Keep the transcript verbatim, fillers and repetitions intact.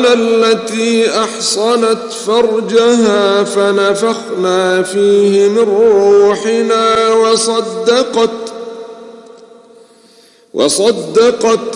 على التي أحصنت فرجها فنفخنا فيه من روحنا وصدقت وصدقت